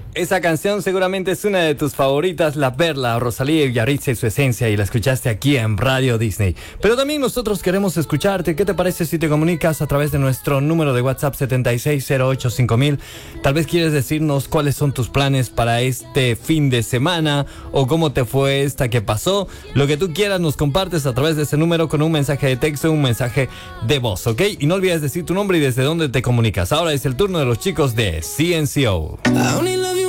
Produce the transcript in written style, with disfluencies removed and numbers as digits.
Esa canción seguramente es una de tus favoritas, La Perla, Rosalía y Yaritza y su esencia, y la escuchaste aquí en Radio Disney. Pero también nosotros queremos escucharte. ¿Qué te parece si te comunicas a través de nuestro número de WhatsApp 76085000? Tal vez quieres decirnos cuáles son tus planes para este fin de semana o cómo te fue esta que pasó. Lo que tú quieras nos compartes a través de ese número con un mensaje de texto, un mensaje de voz, ¿ok? Y no olvides decir tu nombre y desde dónde te comunicas. Ahora es el turno de los chicos de CNCO.